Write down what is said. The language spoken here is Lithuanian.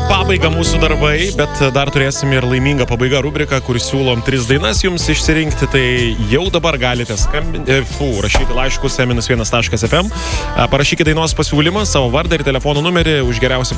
pabaigą mūsų darbai, bet dar turėsim ir laimingą pabaigą rubriką, kur siūlom 3 dainas jums išsirinkti, tai jau dabar galite rašyti laiškus m-1.fm, parašykite dainos pasiūlymą, savo vardą ir telefono numerį už geriausią